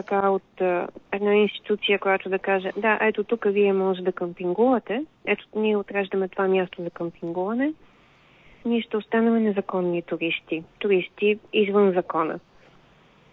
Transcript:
ръка от една институция, която да каже, да, ето тук вие може да къмпингувате, ето ние отреждаме това място за къмпингуване, ние ще останем незаконни туристи извън закона.